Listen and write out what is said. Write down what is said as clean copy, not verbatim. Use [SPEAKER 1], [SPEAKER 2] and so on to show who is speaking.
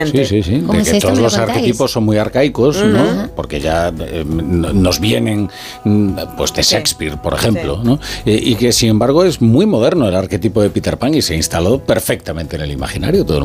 [SPEAKER 1] Sí. De que todos los arquetipos son muy arcaicos, ¿no? Porque ya nos vienen pues de Shakespeare, por ejemplo, ¿no? Y que sin embargo es muy moderno el arquetipo de Peter Pan y se instaló perfectamente en el imaginario. Todo el